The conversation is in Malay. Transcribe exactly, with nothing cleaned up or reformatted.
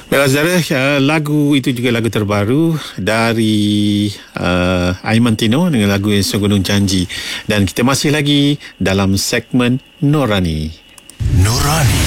Baiklah saudara, uh, lagu itu juga lagu terbaru dari uh, Aiman Tino dengan lagu Esok Gunung Janji. Dan kita masih lagi dalam segmen Nurani. Nurani.